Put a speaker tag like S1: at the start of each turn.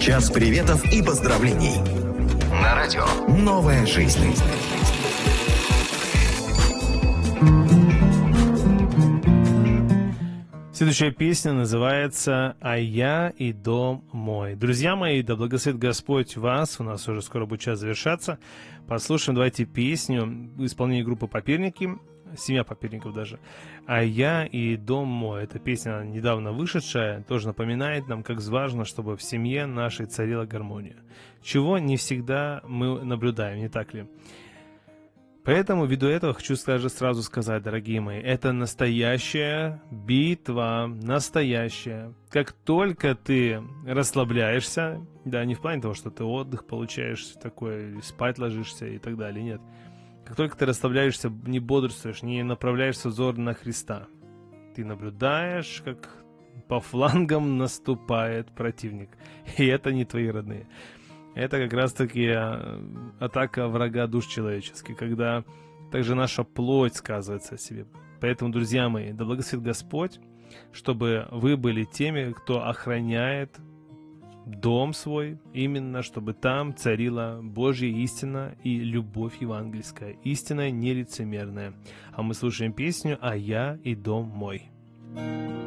S1: Час приветов и поздравлений. На радио «Новая жизнь».
S2: Следующая песня называется «А я и дом мой». Друзья мои, да благословит Господь вас. У нас уже скоро будет час завершаться. Послушаем давайте песню в исполнении группы «Поперники». 7 поперников даже. «А я и дом мой». Эта песня недавно вышедшая, тоже напоминает нам, как важно, чтобы в семье нашей царила гармония. Чего не всегда мы наблюдаем, не так ли? Поэтому, ввиду этого, хочу сразу сказать, дорогие мои, это настоящая битва, настоящая. Как только ты расслабляешься, да, не в плане того, что ты отдых получаешь такой, спать ложишься и так далее, нет. Как только ты расслабляешься, не бодрствуешь, не направляешь взор на Христа, ты наблюдаешь, как по флангам наступает противник. И это не твои родные. Это как раз-таки атака врага душ человеческих, когда также наша плоть сказывается о себе. Поэтому, друзья мои, да благословит Господь, чтобы вы были теми, кто охраняет дом свой, именно чтобы там царила Божья истина и любовь евангельская, истинная, нелицемерная. А мы слушаем песню «А я и дом мой».